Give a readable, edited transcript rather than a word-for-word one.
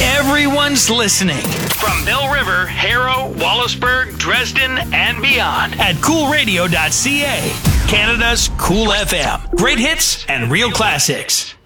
Everyone's listening. From Mill River, Harrow, Wallaceburg, Dresden, and beyond at coolradio.ca. Canada's Cool FM. Great hits and real classics.